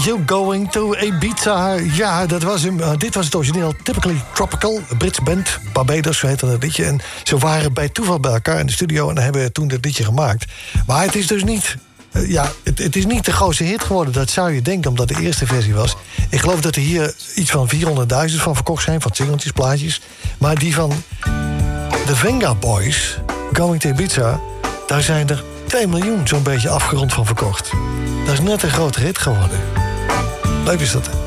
You Going to Ibiza. Ja, dat was hem. Dit was het origineel. Typically Tropical. Een Brits band. Barbados, zo heette dat liedje. En ze waren bij toeval bij elkaar in de studio en hebben toen dit liedje gemaakt. Maar het is dus niet... het is niet de grootste hit geworden. Dat zou je denken, omdat de eerste versie was. Ik geloof dat er hier iets van 400.000 van verkocht zijn. Van singeltjes, plaatjes. Maar die van de Venga Boys, Going to Ibiza... daar zijn er 2 miljoen zo'n beetje afgerond van verkocht. Dat is net een grote hit geworden. Leuk is dat.